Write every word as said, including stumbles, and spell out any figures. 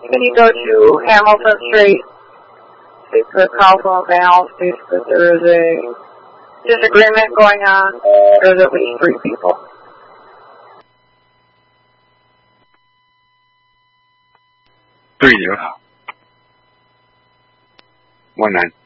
Can you go to Hamilton Street? Speak to the Caldwell Vale, speak that there is a disagreement going on. There's at least three people. Three zero. One nine.